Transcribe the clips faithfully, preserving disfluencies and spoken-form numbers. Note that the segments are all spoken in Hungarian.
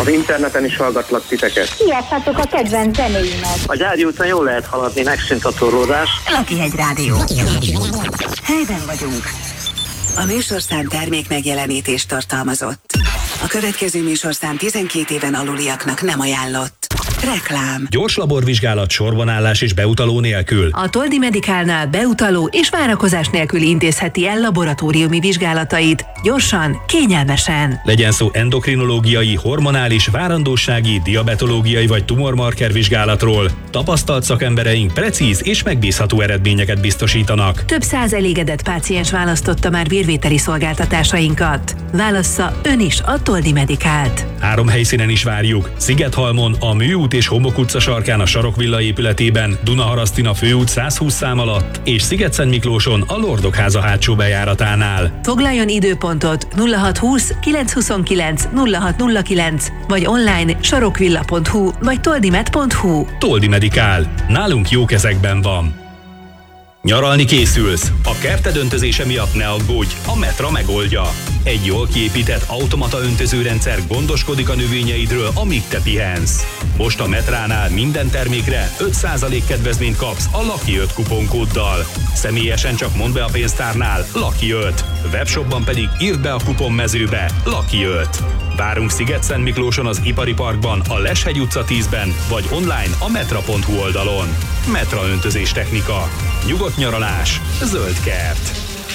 Az interneten is hallgatlak titeket. Kiadhatok a kedvenc zenéimet. A Gyári úton jól lehet haladni, megszűnt a torlódás. Lakihegy Rádió. Helyben vagyunk. A műsorszám termék megjelenítést tartalmazott. A következő műsorszám tizenkét éven aluliaknak nem ajánlott. Reklám. Gyors laborvizsgálat, sorbanállás és beutaló nélkül. A Toldi Medicalnál beutaló és várakozás nélkül intézheti el laboratóriumi vizsgálatait. Gyorsan, kényelmesen. Legyen szó endokrinológiai, hormonális, várandósági, diabetológiai vagy tumormarker vizsgálatról. Tapasztalt szakembereink precíz és megbízható eredményeket biztosítanak. Több száz elégedett páciens választotta már vérvételi szolgáltatásainkat. Válassza ön is a Toldi Medicalt. Három helyszínen is várjuk. Szigethalmon, a Műút és Homok utca sarkán a Sarokvilla épületében, Dunaharasztin a Főút száz húsz szám alatt, és Szigetszentmiklóson a Lordok háza hátsó bejáratánál. Foglaljon időpontot nulla hat húsz kilenc huszonkilenc nulla hat nulla kilenc vagy online sarokvilla pont hu vagy toldimed pont hu. Toldi Medical. Nálunk jó kezekben van. Nyaralni készülsz? A kerted öntözése miatt ne aggódj, a Metra megoldja. Egy jól kiépített automata öntözőrendszer gondoskodik a növényeidről, amíg te pihensz. Most a Metránál minden termékre öt százalék kedvezményt kapsz a Lucky öt kuponkóddal. Személyesen csak mondd be a pénztárnál Lucky öt. Webshopban pedig írd be a kuponmezőbe Lucky öt. Várunk Szigetszentmiklóson az Ipari Parkban, a Leshegy utca tízben, vagy online a metra pont hu oldalon. Metra öntözés technika. Nyugodt nyaralás. Zöld kert.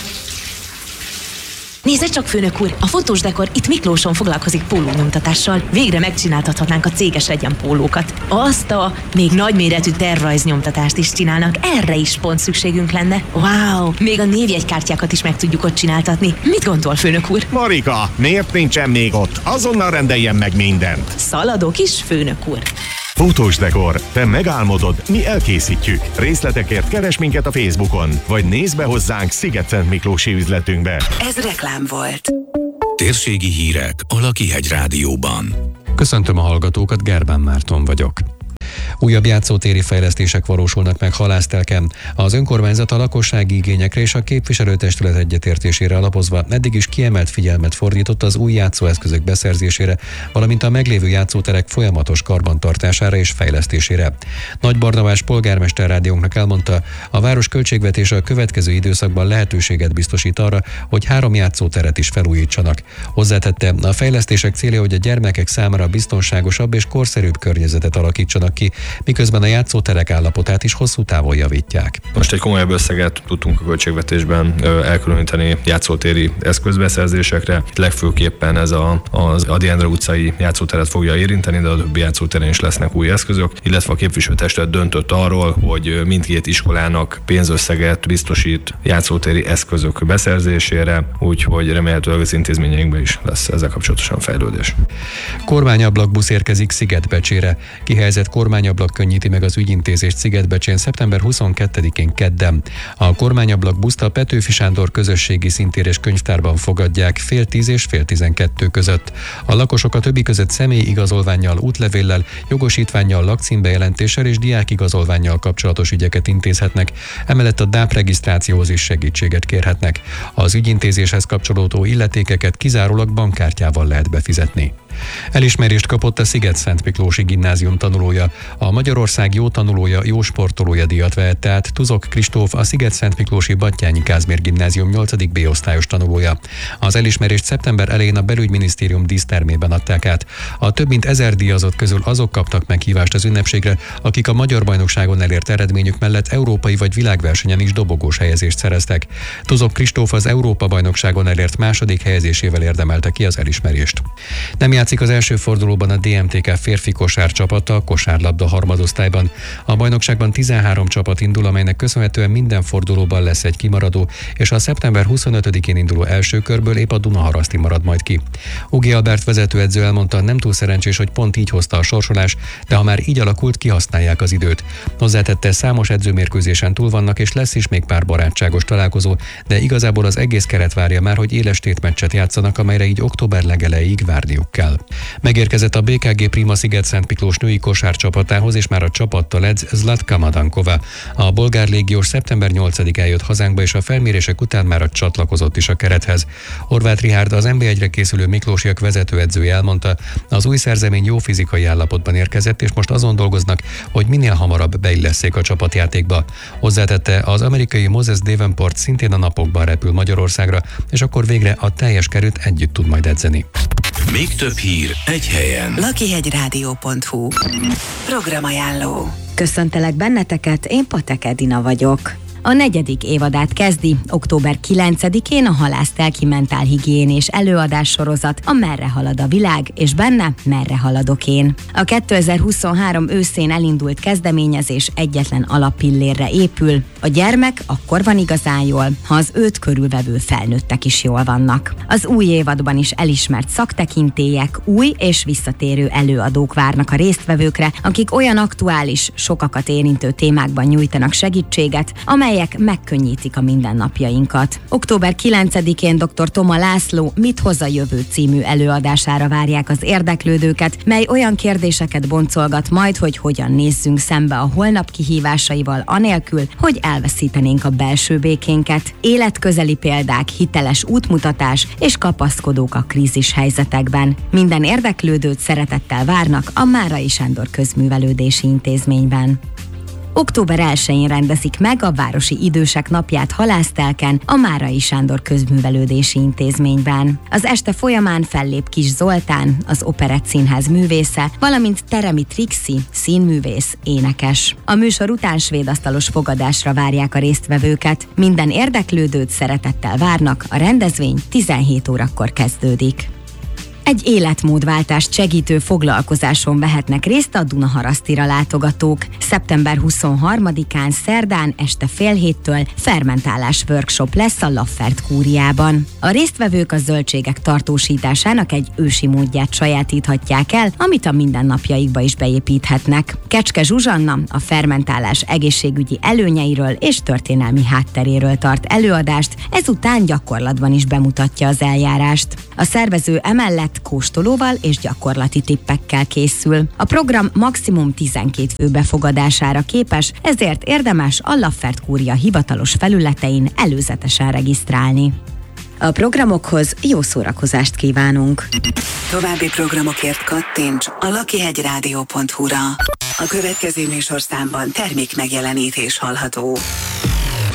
Nézze csak, főnök úr, a fotós dekor itt Miklóson foglalkozik pólónyomtatással. Végre megcsináltathatnánk a céges legyen pólókat. Azt a még nagyméretű tervrajznyomtatást is csinálnak, erre is pont szükségünk lenne. Wow, még a névjegykártyákat is meg tudjuk ott csináltatni. Mit gondol, főnök úr? Marika, miért nincsen még ott? Azonnal rendeljen meg mindent. Szaladok is, főnök úr. Fotós dekor. Te megálmodod, mi elkészítjük. Részletekért keres minket a Facebookon, vagy nézd be hozzánk Szigetszentmiklósi üzletünkbe. Ez reklám volt. Térségi hírek a Lakihegy Rádióban. Köszöntöm a hallgatókat, Gerbán Márton vagyok. Újabb játszótéri fejlesztések valósulnak meg Halásztelken. Az önkormányzat a lakossági igényekre és a képviselőtestület egyetértésére alapozva eddig is kiemelt figyelmet fordított az új játszóeszközök beszerzésére, valamint a meglévő játszóterek folyamatos karbantartására és fejlesztésére. Nagy Barnabás polgármester rádiónknak elmondta, a város költségvetése a következő időszakban lehetőséget biztosít arra, hogy három játszóteret is felújítsanak. Hozzátette, a fejlesztések célja, hogy a gyermekek számára biztonságosabb és korszerűbb környezetet alakítsanak ki, miközben a játszóterek állapotát is hosszú távon javítják. Most egy komolyabb összeget tudtunk a költségvetésben elkülöníteni játszótéri eszközbeszerzésekre. Legfőképpen ez a, az Ady Endre utcai játszóteret fogja érinteni, de a többi játszóteren is lesznek új eszközök, illetve a képviselőtestület döntött arról, hogy mindkét iskolának pénzösszeget biztosít játszótéri eszközök beszerzésére, úgyhogy remélhetőleg az intézményeinkben is lesz ezzel kapcsolatosan fejlődés. Kormányablakbusz érkezik Szigetbecsére. Kihelyezett kormányablak könnyíti meg az ügyintézést Szigetbecsén szeptember huszonkettedikén kedden. A kormányablak buszt a Petőfi Sándor közösségi szintérés könyvtárban fogadják fél tíz és fél tizenkettő között. A lakosok a többi között személyi igazolvánnyal, útlevéllel, jogosítvánnyal, lakcímbejelentéssel és diákigazolvánnyal kapcsolatos ügyeket intézhetnek, emellett a dé á pé regisztrációhoz is segítséget kérhetnek. Az ügyintézéshez kapcsolódó illetékeket kizárólag bankkártyával lehet befizetni. Elismerést kapott a Szigetszentmiklósi Gimnázium tanulója. A Magyarország jó tanulója, jó sportolója díjat vehette át Tuzok Kristóf, a Szigetszentmiklósi Batthyány Kázmér Gimnázium nyolcadik B osztályos tanulója. Az elismerést szeptember elején a Belügyminisztérium dísztermében adták át. A több mint ezer díjazott közül azok kaptak meghívást az ünnepségre, akik a magyar bajnokságon elért eredményük mellett európai vagy világversenyen is dobogós helyezést szereztek. Tuzok Kristóf az Európa-bajnokságon elért második helyezésével érdemelte ki az elismerést. Nem játszik az első fordulóban a dé em té ká férfi kosárcsapata a kosárlabda harmadosztályban. A bajnokságban tizenhárom csapat indul, amelynek köszönhetően minden fordulóban lesz egy kimaradó, és a szeptember huszonötödikén induló első körből épp a Dunaharaszti marad majd ki. Ugi Albert vezetőedző elmondta, nem túl szerencsés, hogy pont így hozta a sorsolás, de ha már így alakult, kihasználják az időt. Hozzátette, számos edzőmérkőzésen túl vannak, és lesz is még pár barátságos találkozó, de igazából az egész keret várja már, hogy éles tétmeccset játszanak, amelyre így október legelejéig várniuk kell. Gyurival. Megérkezett a bé ká gé Prima Sziget-Szent Miklós női kosár csapatához, és már a csapattal edz Zlatka Madankova. A bolgár légiós szeptember nyolcadikán jött hazánkba, és a felmérések után már csatlakozott is a kerethez. Horváth Richárd, az en bé egyre készülő miklósiak vezetőedzője elmondta, az új szerzemény jó fizikai állapotban érkezett, és most azon dolgoznak, hogy minél hamarabb beillesszék a csapatjátékba. Hozzátette, az amerikai Moses Davenport szintén a napokban repül Magyarországra, és akkor végre a teljes került együtt tud majd edzeni. Még több hír egy helyen. lakihegyrádió pont hu Programajánló. Köszöntelek benneteket, én Patek Edina vagyok. A negyedik évadát kezdi október kilencedikén a Halásztelki mentálhigiénés előadás sorozat, a Merre halad a világ, és benne Merre haladok én. A kétezer-huszonhárom őszén elindult kezdeményezés egyetlen alappillérre épül. A gyermek akkor van igazán jól, ha az őt körülvevő felnőttek is jól vannak. Az új évadban is elismert szaktekintélyek, új és visszatérő előadók várnak a résztvevőkre, akik olyan aktuális, sokakat érintő témákban nyújtanak segítséget, amely megkönnyítik a mindennapjainkat. október kilencedikén dr. Toma László Mit hoz a jövő című előadására várják az érdeklődőket, mely olyan kérdéseket boncolgat majd, hogy hogyan nézzünk szembe a holnap kihívásaival anélkül, hogy elveszítenénk a belső békénket. Életközeli példák, hiteles útmutatás és kapaszkodók a krízis helyzetekben. Minden érdeklődőt szeretettel várnak a Márai Sándor Közművelődési Intézményben. október elsején rendezik meg a Városi Idősek Napját Halásztelken a Márai Sándor Közművelődési Intézményben. Az este folyamán fellép Kis Zoltán, az Operett Színház művésze, valamint Teremi Trixi, színművész, énekes. A műsor után svédasztalos fogadásra várják a résztvevőket. Minden érdeklődőt szeretettel várnak, a rendezvény tizenhét órakor kezdődik. Egy életmódváltást segítő foglalkozáson vehetnek részt a Dunaharasztira látogatók. szeptember huszonharmadikán szerdán este fél héttől fermentálás workshop lesz a Laffert kúriában. A résztvevők a zöldségek tartósításának egy ősi módját sajátíthatják el, amit a mindennapjaikba is beépíthetnek. Kecske Zsuzsanna a fermentálás egészségügyi előnyeiről és történelmi hátteréről tart előadást, ezután gyakorlatban is bemutatja az eljárást. A szervező emellett kóstolóval és gyakorlati tippekkel készül. A program maximum tizenkét fő befogadására képes, ezért érdemes a Laffert kúria hivatalos felületein előzetesen regisztrálni. A programokhoz jó szórakozást kívánunk! További programokért kattints a lakihegyrádió pont hu-ra. A következő műsorszámban termék megjelenítés hallható.